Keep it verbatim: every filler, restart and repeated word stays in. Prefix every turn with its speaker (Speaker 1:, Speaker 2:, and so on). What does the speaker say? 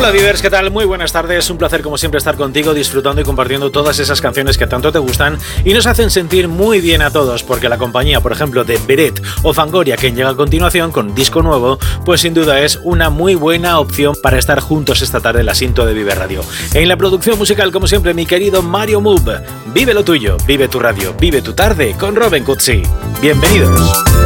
Speaker 1: Hola Vivers, ¿qué tal? Muy buenas tardes, un placer como siempre estar contigo disfrutando y compartiendo todas esas canciones que tanto te gustan y nos hacen sentir muy bien a todos, porque la compañía, por ejemplo, de Beret o Fangoria, quien llega a continuación con disco nuevo, pues sin duda es una muy buena opción para estar juntos esta tarde en la Sinto de Vive Radio. En la producción musical, como siempre, mi querido Mario Move. Vive lo tuyo, vive tu radio, vive tu tarde con Robin Cutsi. Bienvenidos.